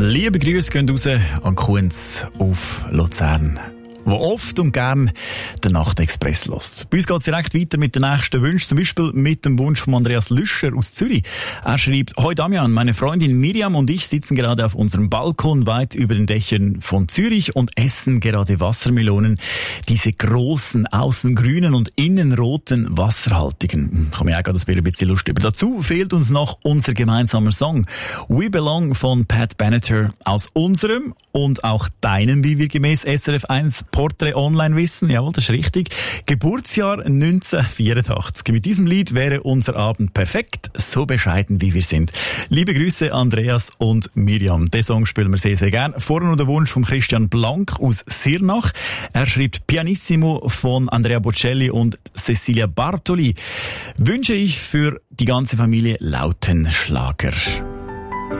Liebe Grüße gehen raus an Kunz auf Luzern, wo oft und gern den Nachtexpress lässt. Bei uns geht es direkt weiter mit den nächsten Wünschen, zum Beispiel mit dem Wunsch von Andreas Lüscher aus Zürich. Er schreibt: Hoi Damian, meine Freundin Miriam und ich sitzen gerade auf unserem Balkon weit über den Dächern von Zürich und essen gerade Wassermelonen. Diese großen, außen grünen und innen roten, wasserhaltigen. Ich habe mir auch gerade ein bisschen Lust über. Dazu fehlt uns noch unser gemeinsamer Song We Belong von Pat Benatar aus unserem und auch deinem, wie wir gemäß SRF 1 Porträt online wissen. Jawohl, das ist richtig. Geburtsjahr 1984. Mit diesem Lied wäre unser Abend perfekt, so bescheiden wie wir sind. Liebe Grüße Andreas und Miriam. Den Song spielen wir sehr, sehr gern. Vorher noch der Wunsch von Christian Blank aus Sirnach. Er schreibt Pianissimo von Andrea Bocelli und Cecilia Bartoli. Wünsche ich für die ganze Familie lauten Schlager.